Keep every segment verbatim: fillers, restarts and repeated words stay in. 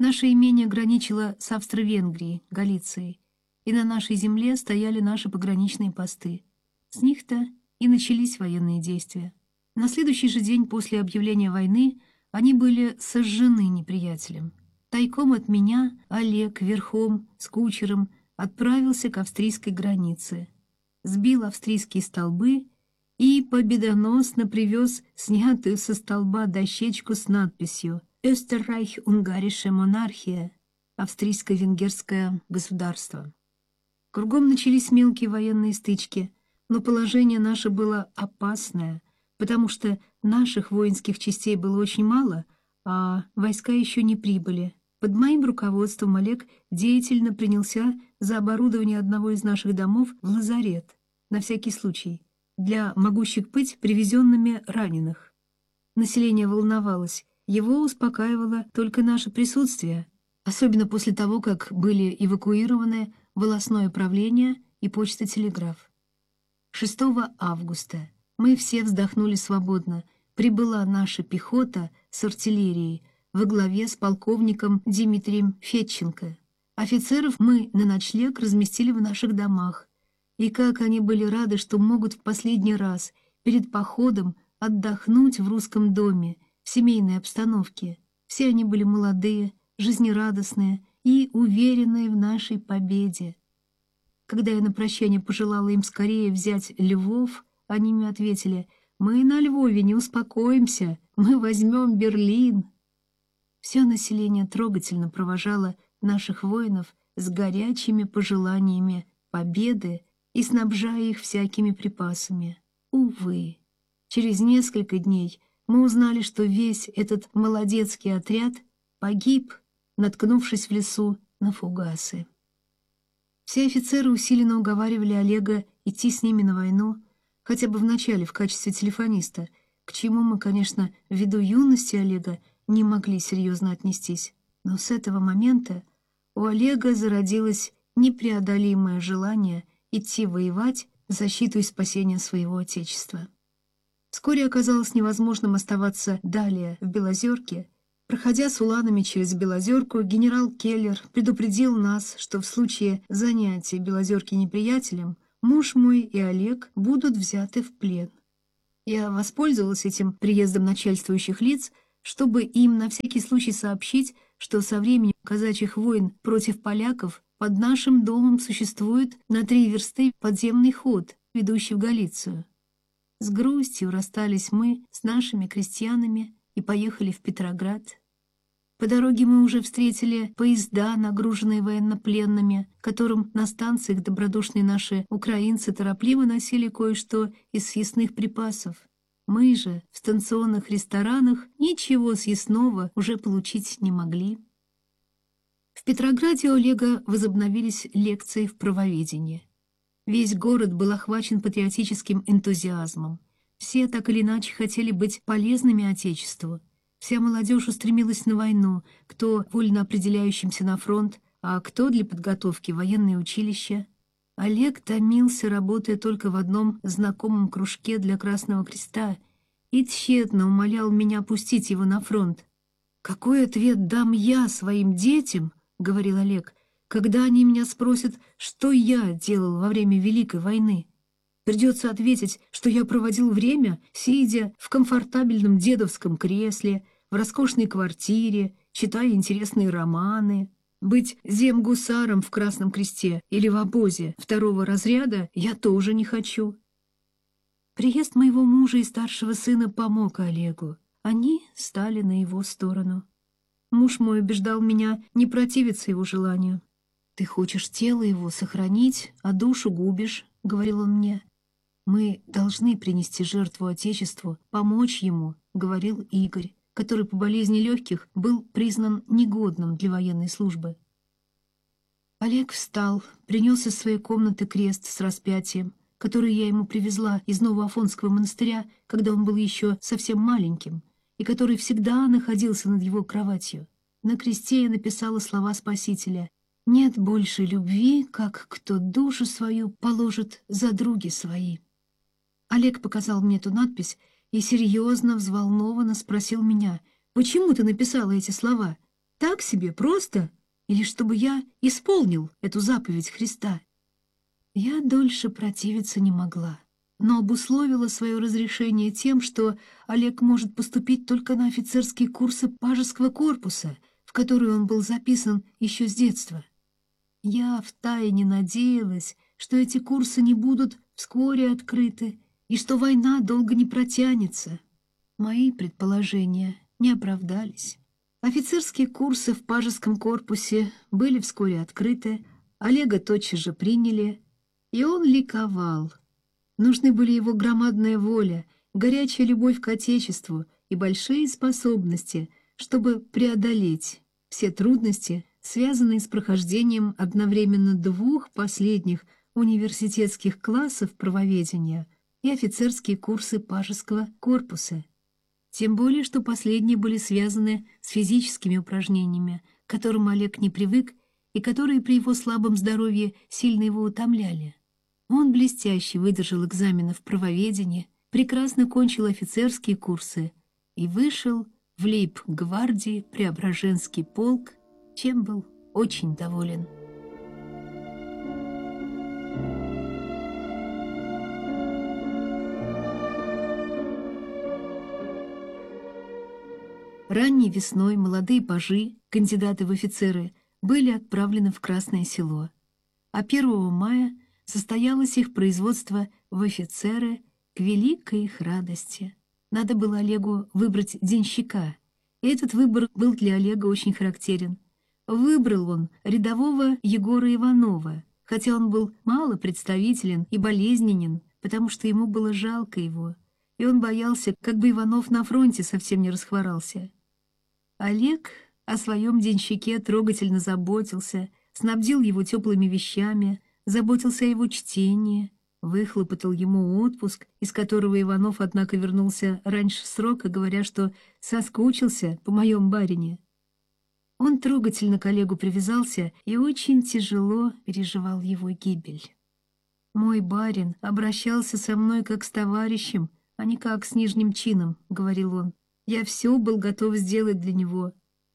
Наше имение граничило с Австро-Венгрией, Галицией, и на нашей земле стояли наши пограничные посты. С них-то и начались военные действия. На следующий же день после объявления войны они были сожжены неприятелем. Тайком от меня Олег верхом с кучером отправился к австрийской границе, сбил австрийские столбы и победоносно привез снятую со столба дощечку с надписью «Österreich-Ungarische Monarchia» — «Австрийско-венгерское государство». Кругом начались мелкие военные стычки, но положение наше было опасное, потому что наших воинских частей было очень мало, а войска еще не прибыли. Под моим руководством Олег деятельно принялся за оборудование одного из наших домов в лазарет, на всякий случай, для могущих быть привезенными раненых. Население волновалось, его успокаивало только наше присутствие, особенно после того, как были эвакуированы волостное правление и почта-телеграф. шестого августа мы все вздохнули свободно. Прибыла наша пехота с артиллерией во главе с полковником Дмитрием Федченко. Офицеров мы на ночлег разместили в наших домах. И как они были рады, что могут в последний раз перед походом отдохнуть в русском доме, в семейной обстановке. Все они были молодые, жизнерадостные и уверенные в нашей победе. Когда я на прощание пожелала им скорее взять Львов, они мне ответили: «Мы на Львове не успокоимся, мы возьмем Берлин». Все население трогательно провожало наших воинов с горячими пожеланиями победы и снабжая их всякими припасами. Увы, через несколько дней мы узнали, что весь этот молодецкий отряд погиб, наткнувшись в лесу на фугасы. Все офицеры усиленно уговаривали Олега идти с ними на войну, хотя бы вначале в качестве телефониста, к чему мы, конечно, ввиду юности Олега не могли серьезно отнестись. Но с этого момента у Олега зародилось непреодолимое желание идти воевать в защиту и спасение своего отечества. Вскоре оказалось невозможным оставаться далее в Белозерке. Проходя с уланами через Белозерку, генерал Келлер предупредил нас, что в случае занятия Белозерки неприятелем муж мой и Олег будут взяты в плен. Я воспользовалась этим приездом начальствующих лиц, чтобы им на всякий случай сообщить, что со временем казачьих войн против поляков под нашим домом существует на три версты подземный ход, ведущий в Галицию. С грустью расстались мы с нашими крестьянами и поехали в Петроград. По дороге мы уже встретили поезда, нагруженные военнопленными, которым на станциях добродушные наши украинцы торопливо носили кое-что из съестных припасов. Мы же в станционных ресторанах ничего съестного уже получить не могли. В Петрограде у Олега возобновились лекции в правоведении. Весь город был охвачен патриотическим энтузиазмом. Все так или иначе хотели быть полезными Отечеству. Вся молодежь устремилась на войну, кто вольно определяющимся на фронт, а кто для подготовки в военные училища. Олег томился, работая только в одном знакомом кружке для Красного Креста, и тщетно умолял меня пустить его на фронт. «Какой ответ дам я своим детям, — говорил Олег, — когда они меня спросят, что я делал во время Великой войны? Придется ответить, что я проводил время, сидя в комфортабельном дедовском кресле, в роскошной квартире, читая интересные романы. Быть земгусаром в Красном Кресте или в обозе второго разряда я тоже не хочу». Приезд моего мужа и старшего сына помог Олегу. Они стали на его сторону. Муж мой убеждал меня не противиться его желанию. «Ты хочешь тело его сохранить, а душу губишь», — говорил он мне. «Мы должны принести жертву Отечеству, помочь ему», — говорил Игорь, который по болезни легких был признан негодным для военной службы. Олег встал, принес из своей комнаты крест с распятием, который я ему привезла из Новоафонского монастыря, когда он был еще совсем маленьким, и который всегда находился над его кроватью. На кресте я написала слова Спасителя: «Нет больше любви, как кто душу свою положит за други свои». Олег показал мне эту надпись и серьезно, взволнованно спросил меня: «Почему ты написала эти слова? Так себе, просто? Или чтобы я исполнил эту заповедь Христа? Я дольше противиться не могла, но обусловила свое разрешение тем, что Олег может поступить только на офицерские курсы пажеского корпуса, в которые он был записан еще с детства. Я втайне надеялась, что эти курсы не будут вскоре открыты и что война долго не протянется. Мои предположения не оправдались. Офицерские курсы в пажеском корпусе были вскоре открыты, Олега тотчас же приняли, и он ликовал. Нужны были его громадная воля, горячая любовь к Отечеству и большие способности, чтобы преодолеть все трудности, связанные с прохождением одновременно двух последних университетских классов правоведения и офицерские курсы пажеского корпуса. Тем более, что последние были связаны с физическими упражнениями, к которым Олег не привык и которые при его слабом здоровье сильно его утомляли. Он блестяще выдержал экзамены в правоведении, прекрасно кончил офицерские курсы и вышел в лейб-гвардии Преображенский полк, чем был очень доволен. Ранней весной молодые пажи, кандидаты в офицеры, были отправлены в Красное Село, а первого мая состоялось их производство в офицеры к великой их радости. Надо было Олегу выбрать денщика, и этот выбор был для Олега очень характерен. Выбрал он рядового Егора Иванова, хотя он был мало представителен и болезненен, потому что ему было жалко его, и он боялся, как бы Иванов на фронте совсем не расхворался. Олег о своем денщике трогательно заботился, снабдил его теплыми вещами, заботился о его чтении, выхлопотал ему отпуск, из которого Иванов, однако, вернулся раньше срока, говоря, что соскучился по моем барине. Он трогательно к Олегу привязался и очень тяжело переживал его гибель. «Мой барин обращался со мной как с товарищем, а не как с нижним чином», — говорил он. «Я все был готов сделать для него».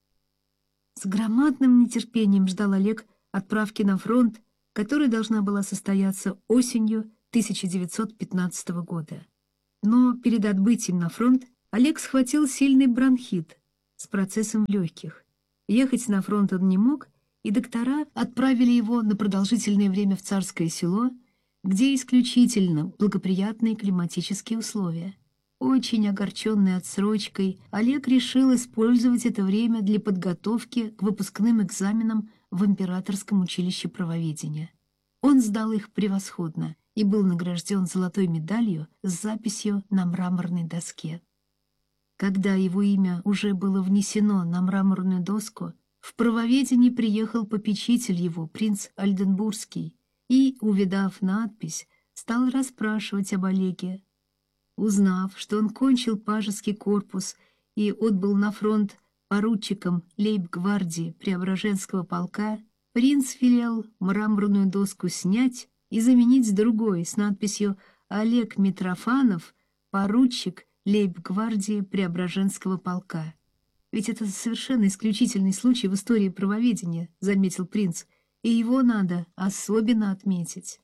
С громадным нетерпением ждал Олег отправки на фронт, которая должна была состояться осенью тысяча девятьсот пятнадцатого года. Но перед отбытием на фронт Олег схватил сильный бронхит с процессом в легких. Ехать на фронт он не мог, и доктора отправили его на продолжительное время в Царское Село, где исключительно благоприятные климатические условия. Очень огорченный отсрочкой, Олег решил использовать это время для подготовки к выпускным экзаменам в Императорском училище правоведения. Он сдал их превосходно и был награжден золотой медалью с записью на мраморной доске. Когда его имя уже было внесено на мраморную доску, в правоведении приехал попечитель его, принц Ольденбургский, и, увидав надпись, стал расспрашивать об Олеге. Узнав, что он кончил пажеский корпус и отбыл на фронт поручиком лейб-гвардии Преображенского полка, принц велел мраморную доску снять и заменить с другой с надписью «Олег Митрофанов, поручик лейб-гвардии Преображенского полка». «Ведь это совершенно исключительный случай в истории правоведения», — заметил принц, «и его надо особенно отметить».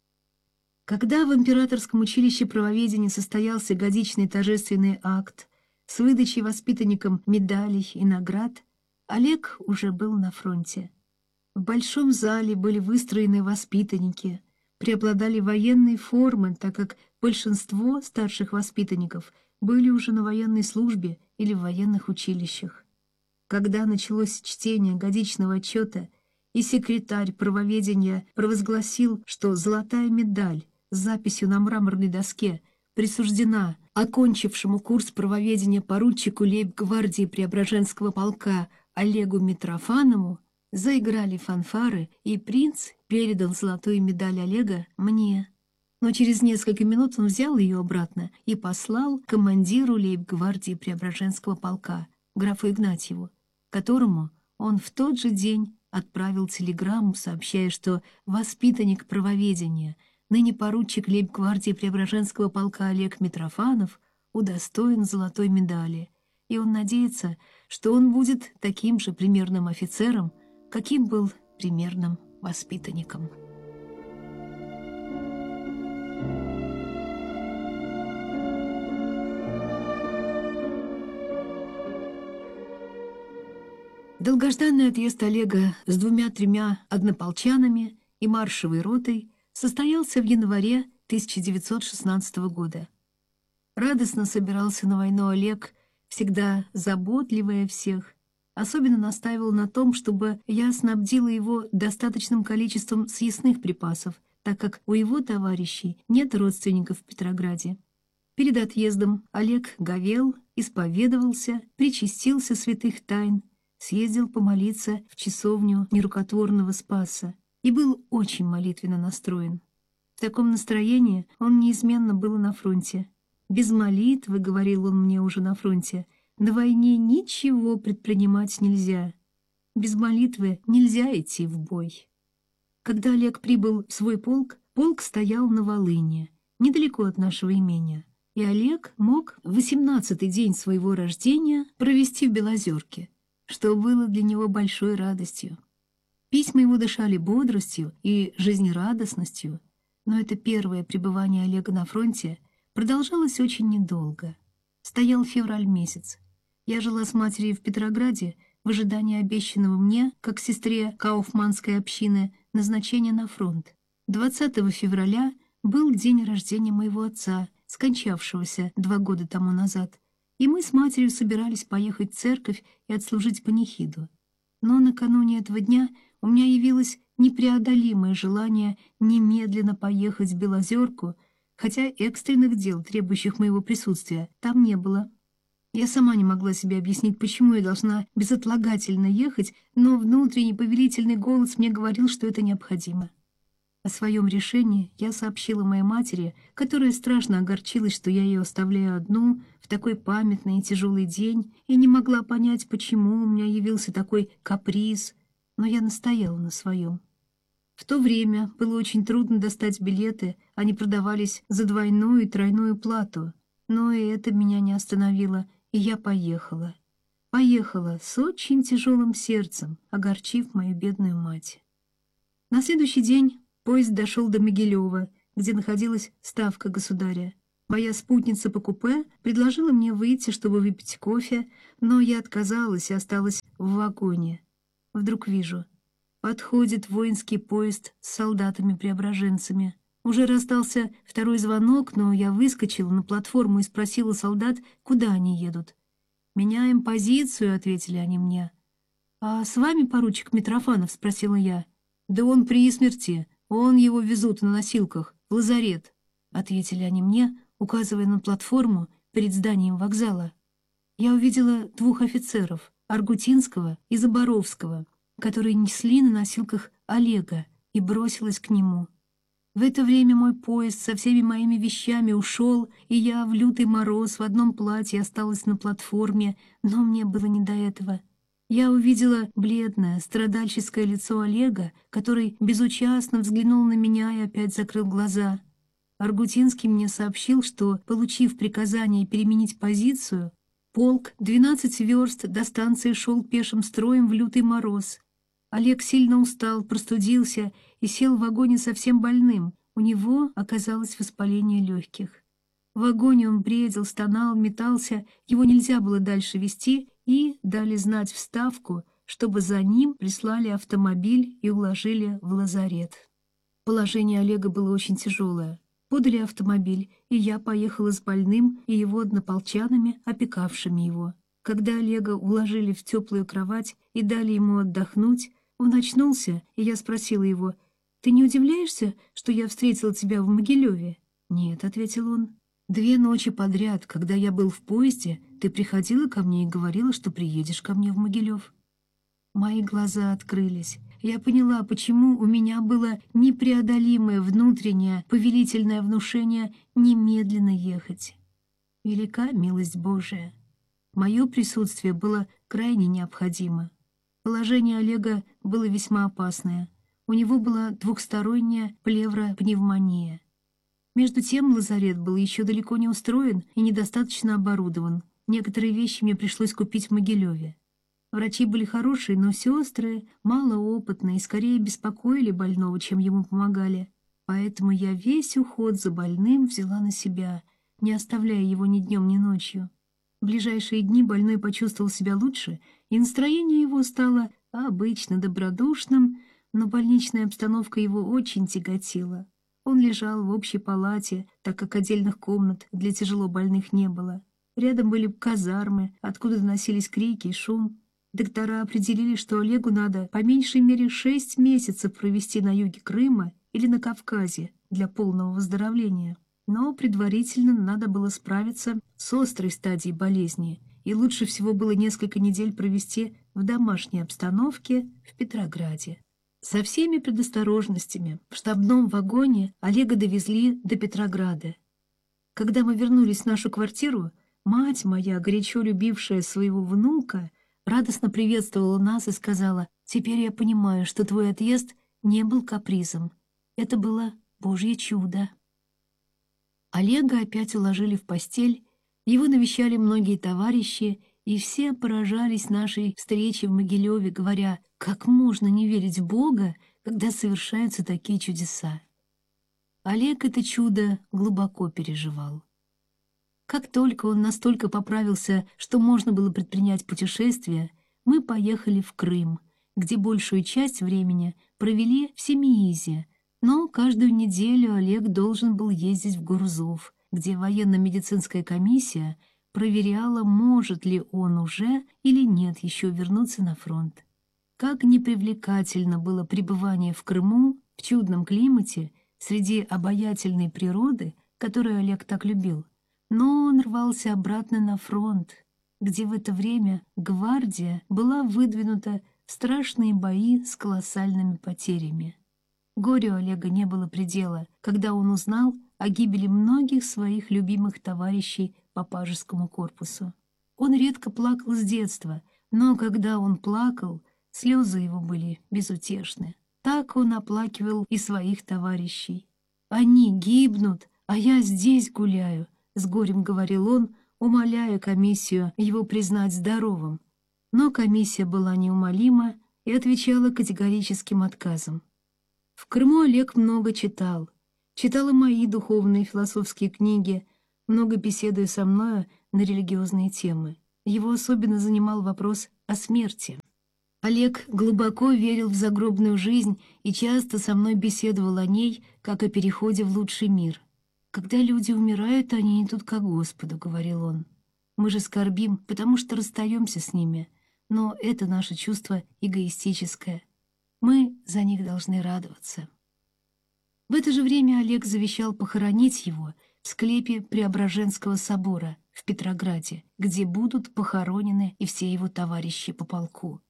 Когда в Императорском училище правоведения состоялся годичный торжественный акт с выдачей воспитанникам медалей и наград, Олег уже был на фронте. В большом зале были выстроены воспитанники, преобладали военные формы, так как большинство старших воспитанников были уже на военной службе или в военных училищах. Когда началось чтение годичного отчета, и секретарь правоведения провозгласил, что золотая медаль с записью на мраморной доске присуждена окончившему курс правоведения поручику лейб-гвардии Преображенского полка Олегу Митрофанову, заиграли фанфары, и принц передал золотую медаль Олега мне. Но через несколько минут он взял ее обратно и послал командиру лейб-гвардии Преображенского полка, графу Игнатьеву, которому он в тот же день отправил телеграмму, сообщая, что воспитанник правоведения, ныне поручик лейб-гвардии Преображенского полка Олег Митрофанов, удостоен золотой медали, и он надеется, что он будет таким же примерным офицером, каким был примерным воспитанником. Долгожданный отъезд Олега с двумя-тремя однополчанами и маршевой ротой состоялся в январе тысяча девятьсот шестнадцатого года. Радостно собирался на войну Олег, всегда заботливый о всех. Особенно настаивал на том, чтобы я снабдила его достаточным количеством съестных припасов, так как у его товарищей нет родственников в Петрограде. Перед отъездом Олег говел, исповедовался, причастился святых тайн, съездил помолиться в часовню нерукотворного Спаса и был очень молитвенно настроен. В таком настроении он неизменно был на фронте. «Без молитвы, — говорил он мне уже на фронте, — на войне ничего предпринимать нельзя. Без молитвы нельзя идти в бой». Когда Олег прибыл в свой полк, полк стоял на Волыне, недалеко от нашего имения, и Олег мог восемнадцатый день своего рождения провести в Белозерке, что было для него большой радостью. Письма его дышали бодростью и жизнерадостностью, но это первое пребывание Олега на фронте продолжалось очень недолго. Стоял февраль месяц. Я жила с матерью в Петрограде в ожидании обещанного мне, как сестре кауфманской общины, назначения на фронт. двадцатого февраля был день рождения моего отца, скончавшегося два года тому назад, и мы с матерью собирались поехать в церковь и отслужить панихиду. Но накануне этого дня у меня явилось непреодолимое желание немедленно поехать в Белозерку, хотя экстренных дел, требующих моего присутствия, там не было. Я сама не могла себе объяснить, почему я должна безотлагательно ехать, но внутренний повелительный голос мне говорил, что это необходимо. О своем решении я сообщила моей матери, которая страшно огорчилась, что я ее оставляю одну в такой памятный и тяжелый день, и не могла понять, почему у меня явился такой каприз, но я настояла на своем. В то время было очень трудно достать билеты, они продавались за двойную и тройную плату, но и это меня не остановило, и я поехала. Поехала с очень тяжелым сердцем, огорчив мою бедную мать. На следующий день поезд дошел до Могилева, где находилась ставка государя. Моя спутница по купе предложила мне выйти, чтобы выпить кофе, но я отказалась и осталась в вагоне. Вдруг вижу, подходит воинский поезд с солдатами-преображенцами. Уже раздался второй звонок, но я выскочила на платформу и спросила солдат, куда они едут. «Меняем позицию», — ответили они мне. «А с вами поручик Митрофанов?» — спросила я. «Да он при смерти. Он его везут на носилках, в лазарет», — ответили они мне, указывая на платформу перед зданием вокзала. Я увидела двух офицеров, Аргутинского и Заборовского, которые несли на носилках Олега, и бросилась к нему. В это время мой поезд со всеми моими вещами ушел, и я в лютый мороз в одном платье осталась на платформе, но мне было не до этого. Я увидела бледное, страдальческое лицо Олега, который безучастно взглянул на меня и опять закрыл глаза. Аргутинский мне сообщил, что, получив приказание переменить позицию, полк двенадцать верст до станции шел пешим строем в лютый мороз. Олег сильно устал, простудился и сел в вагоне совсем больным. У него оказалось воспаление легких. В вагоне он бредил, стонал, метался, его нельзя было дальше вести, и дали знать в Ставку, чтобы за ним прислали автомобиль и уложили в лазарет. Положение Олега было очень тяжелое. Подали автомобиль, и я поехала с больным и его однополчанами, опекавшими его. Когда Олега уложили в теплую кровать и дали ему отдохнуть, он очнулся, и я спросила его: «Ты не удивляешься, что я встретила тебя в Могилеве?» «Нет», — ответил он. «Две ночи подряд, когда я был в поезде, ты приходила ко мне и говорила, что приедешь ко мне в Могилев». Мои глаза открылись. Я поняла, почему у меня было непреодолимое внутреннее повелительное внушение немедленно ехать. Велика милость Божия. Мое присутствие было крайне необходимо. Положение Олега было весьма опасное. У него была двухсторонняя плевропневмония. Между тем лазарет был еще далеко не устроен и недостаточно оборудован. Некоторые вещи мне пришлось купить в Могилеве. Врачи были хорошие, но сестры малоопытные и скорее беспокоили больного, чем ему помогали. Поэтому я весь уход за больным взяла на себя, не оставляя его ни днем, ни ночью. В ближайшие дни больной почувствовал себя лучше, и настроение его стало обычно добродушным, но больничная обстановка его очень тяготила. Он лежал в общей палате, так как отдельных комнат для тяжелобольных не было. Рядом были казармы, откуда доносились крики и шум. Доктора определили, что Олегу надо по меньшей мере шесть месяцев провести на юге Крыма или на Кавказе для полного выздоровления. Но предварительно надо было справиться с острой стадией болезни, и лучше всего было несколько недель провести в домашней обстановке в Петрограде. Со всеми предосторожностями в штабном вагоне Олега довезли до Петрограда. Когда мы вернулись в нашу квартиру, мать моя, горячо любившая своего внука, радостно приветствовала нас и сказала: «Теперь я понимаю, что твой отъезд не был капризом. Это было Божье чудо». Олега опять уложили в постель, его навещали многие товарищи, и все поражались нашей встрече в Могилеве, говоря: «Как можно не верить в Бога, когда совершаются такие чудеса?» Олег это чудо глубоко переживал. Как только он настолько поправился, что можно было предпринять путешествие, мы поехали в Крым, где большую часть времени провели в Семиизе, но каждую неделю Олег должен был ездить в Гурзуф, где военно-медицинская комиссия проверяла, может ли он уже или нет еще вернуться на фронт. Как непривлекательно было пребывание в Крыму, в чудном климате, среди обаятельной природы, которую Олег так любил. Но он рвался обратно на фронт, где в это время гвардия была выдвинута в страшные бои с колоссальными потерями. Горю Олега не было предела, когда он узнал о гибели многих своих любимых товарищей по пажескому корпусу. Он редко плакал с детства, но когда он плакал, слезы его были безутешны. Так он оплакивал и своих товарищей. «Они гибнут, а я здесь гуляю», — с горем говорил он, умоляя комиссию его признать здоровым. Но комиссия была неумолима и отвечала категорическим отказом. В Крыму Олег много читал. Читал и мои духовные философские книги, много беседуя со мною на религиозные темы. Его особенно занимал вопрос о смерти. Олег глубоко верил в загробную жизнь и часто со мной беседовал о ней, как о переходе в лучший мир. «Когда люди умирают, они идут ко Господу», — говорил он. «Мы же скорбим, потому что расстаемся с ними, но это наше чувство эгоистическое. Мы за них должны радоваться». В это же время Олег завещал похоронить его в склепе Преображенского собора в Петрограде, где будут похоронены и все его товарищи по полку.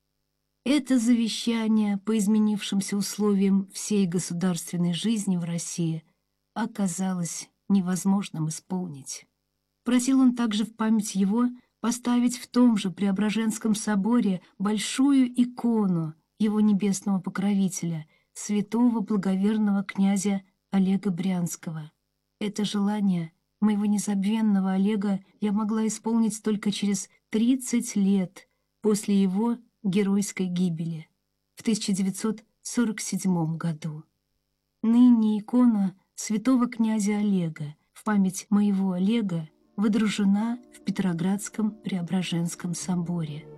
Это завещание по изменившимся условиям всей государственной жизни в России оказалось невозможным исполнить. Просил он также в память его поставить в том же Преображенском соборе большую икону его небесного покровителя, святого благоверного князя Олега Брянского. Это желание моего незабвенного Олега я могла исполнить только через тридцать лет после его геройской гибели в тысяча девятьсот сорок седьмом году. Ныне икона святого князя Олега в память моего Олега водружена в Петроградском Преображенском соборе.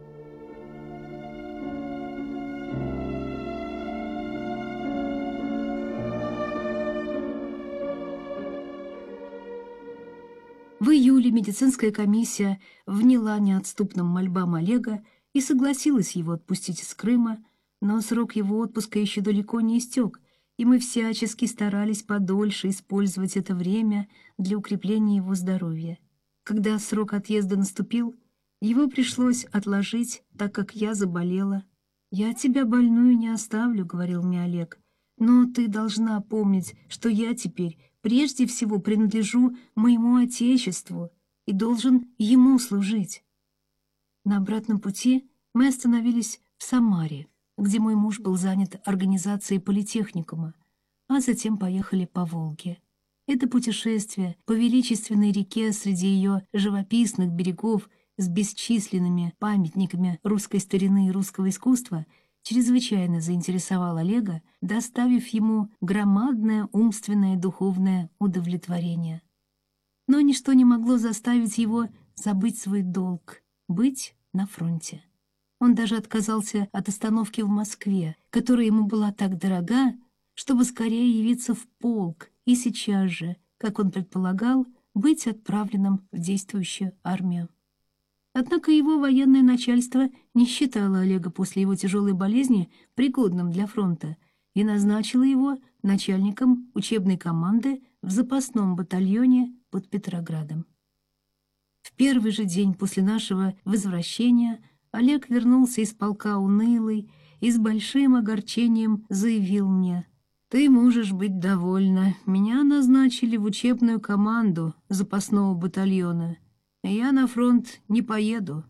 В июле медицинская комиссия вняла неотступным мольбам Олега и согласилась его отпустить из Крыма, но срок его отпуска еще далеко не истек, и мы всячески старались подольше использовать это время для укрепления его здоровья. Когда срок отъезда наступил, его пришлось отложить, так как я заболела. «Я тебя больную не оставлю», — говорил мне Олег, «но ты должна помнить, что я теперь прежде всего принадлежу моему Отечеству и должен ему служить». На обратном пути мы остановились в Самаре, где мой муж был занят организацией политехникума, а затем поехали по Волге. Это путешествие по величественной реке среди ее живописных берегов с бесчисленными памятниками русской старины и русского искусства, чрезвычайно заинтересовал Олега, доставив ему громадное умственное и духовное удовлетворение. Но ничто не могло заставить его забыть свой долг — быть на фронте. Он даже отказался от остановки в Москве, которая ему была так дорога, чтобы скорее явиться в полк и сейчас же, как он предполагал, быть отправленным в действующую армию. Однако его военное начальство не считало Олега после его тяжелой болезни пригодным для фронта и назначило его начальником учебной команды в запасном батальоне под Петроградом. В первый же день после нашего возвращения Олег вернулся из полка унылый и с большим огорчением заявил мне: «Ты можешь быть довольна. Меня назначили в учебную команду запасного батальона. Я на фронт не поеду».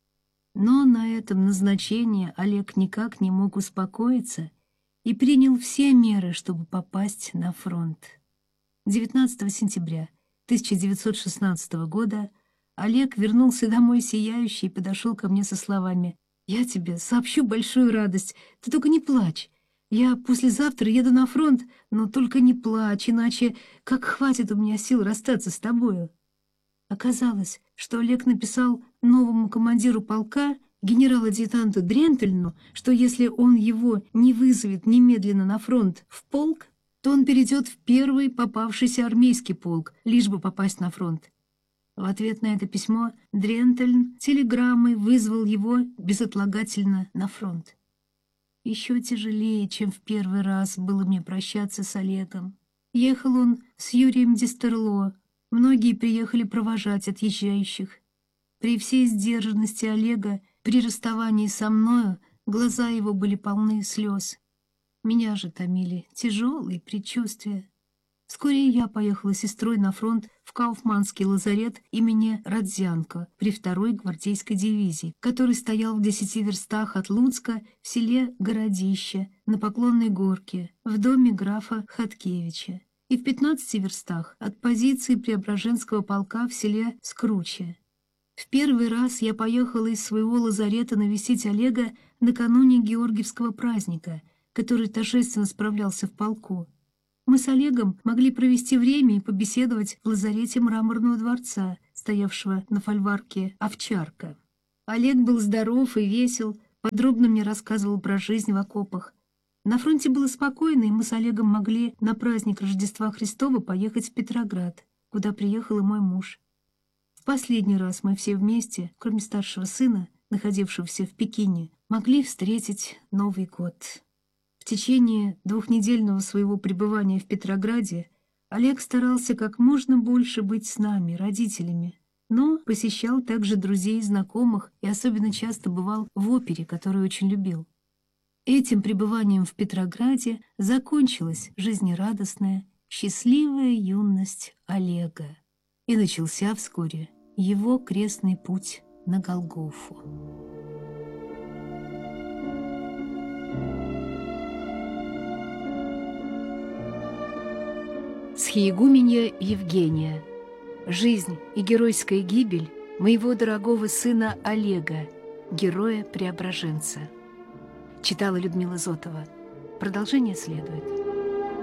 Но на этом назначении Олег никак не мог успокоиться и принял все меры, чтобы попасть на фронт. девятнадцатого сентября тысяча девятьсот шестнадцатого года Олег вернулся домой сияющий и подошел ко мне со словами: «Я тебе сообщу большую радость, ты только не плачь. Я послезавтра еду на фронт, но только не плачь, иначе как хватит у меня сил расстаться с тобою». Оказалось, что Олег написал новому командиру полка, генерал-адъютанту Дрентельну, что если он его не вызовет немедленно на фронт в полк, то он перейдет в первый попавшийся армейский полк, лишь бы попасть на фронт. В ответ на это письмо Дрентельн телеграммой вызвал его безотлагательно на фронт. Еще тяжелее, чем в первый раз, было мне прощаться с Олегом. Ехал он с Юрием Дистерло. Многие приехали провожать отъезжающих. При всей сдержанности Олега, при расставании со мною, глаза его были полны слез. Меня же томили тяжелые предчувствия. Вскоре я поехала с сестрой на фронт в Кауфманский лазарет имени Родзянко при второй гвардейской дивизии, который стоял в десяти верстах от Луцка в селе Городище на Поклонной горке в доме графа Хаткевича и в пятнадцати верстах от позиции Преображенского полка в селе Скруче. В первый раз я поехала из своего лазарета навестить Олега накануне Георгиевского праздника, который торжественно справлялся в полку. Мы с Олегом могли провести время и побеседовать в лазарете Мраморного дворца, стоявшего на фольварке «Овчарка». Олег был здоров и весел, подробно мне рассказывал про жизнь в окопах. На фронте было спокойно, и мы с Олегом могли на праздник Рождества Христова поехать в Петроград, куда приехал и мой муж. В последний раз мы все вместе, кроме старшего сына, находившегося в Пекине, могли встретить Новый год. В течение двухнедельного своего пребывания в Петрограде Олег старался как можно больше быть с нами, родителями, но посещал также друзей и знакомых и особенно часто бывал в опере, которую очень любил. Этим пребыванием в Петрограде закончилась жизнерадостная, счастливая юность Олега, и начался вскоре его крестный путь на Голгофу. Схиегуменья Евгения. Жизнь и геройская гибель моего дорогого сына Олега, героя-преображенца. Читала Людмила Зотова. Продолжение следует.